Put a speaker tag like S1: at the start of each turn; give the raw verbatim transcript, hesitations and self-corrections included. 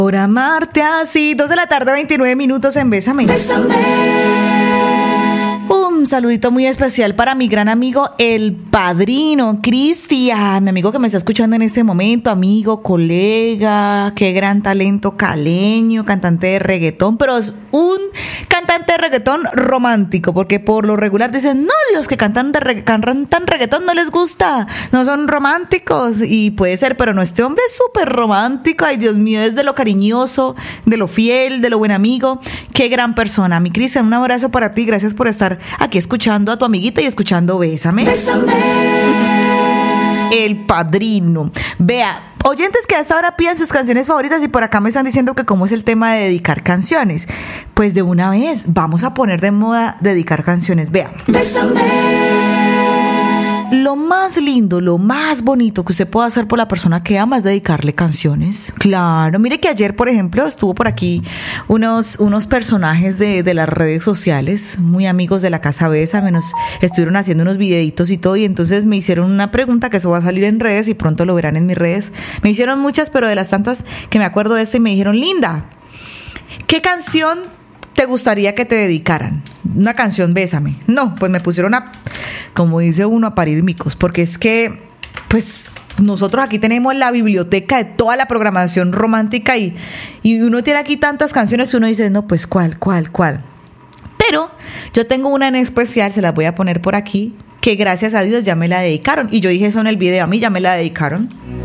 S1: Por amarte así, dos de la tarde, veintinueve minutos en Bésame. Un saludito muy especial para mi gran amigo, el padrino, Cristian, mi amigo que me está escuchando en este momento, amigo, colega, qué gran talento caleño, cantante de reggaetón, pero es un cantante de reggaetón romántico, porque por lo regular dicen, no, los que cantan, de re- cantan reggaetón no les gusta, no son románticos, y puede ser, pero no, este hombre es súper romántico, ay Dios mío, es de lo cariñoso, de lo fiel, de lo buen amigo, qué gran persona. Mi Cristian, un abrazo para ti, gracias por estar aquí escuchando a tu amiguita y escuchando Bésame. Bésame. El padrino. Vea, oyentes que hasta ahora piden sus canciones favoritas y por acá me están diciendo que cómo es el tema de dedicar canciones. Pues de una vez vamos a poner de moda dedicar canciones. Vea. Bésame. Lo más lindo, lo más bonito que usted puede hacer por la persona que ama es dedicarle canciones. Claro, mire que ayer, por ejemplo, estuvo por aquí unos, unos personajes de, de las redes sociales, muy amigos de la Casa Bésame, nos estuvieron haciendo unos videitos y todo, y entonces me hicieron una pregunta que eso va a salir en redes y pronto lo verán en mis redes. Me hicieron muchas, pero de las tantas que me acuerdo de esta, y me dijeron, Linda, ¿qué canción te gustaría que te dedicaran? Una canción, Bésame. No, pues me pusieron a, como dice uno, a parir micos, porque es que, pues, nosotros aquí tenemos la biblioteca de toda la programación romántica y, y uno tiene aquí tantas canciones que uno dice, no, pues, ¿cuál, cuál, cuál? Pero yo tengo una en especial, se las voy a poner por aquí, que gracias a Dios ya me la dedicaron. Y yo dije eso en el video, a mí ya me la dedicaron.